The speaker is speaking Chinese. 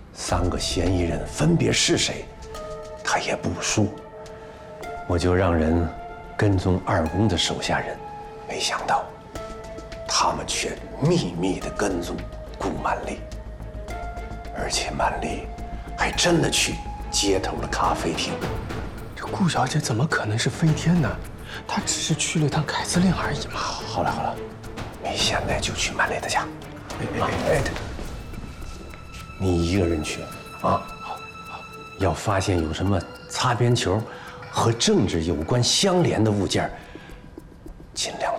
3个嫌疑人分别是谁，他也不说。我就让人跟踪二公的手下人，没想到他们却秘密地跟踪顾曼丽，而且曼丽还真的去街头的咖啡厅。 这顾小姐怎么可能是飞天呢？她只是去了趟凯司令而已嘛。 好了，你现在就去曼丽的家。你一个人去啊？好，要发现有什么擦边球和政治有关相连的物件，尽量